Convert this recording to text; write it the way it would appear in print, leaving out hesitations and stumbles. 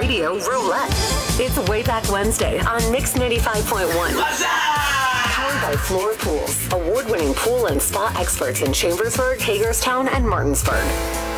Radio Roulette. It's Way Back Wednesday on Mix 95.1. Powered by Floor Pools, award-winning pool and spa experts in Chambersburg, Hagerstown, and Martinsburg.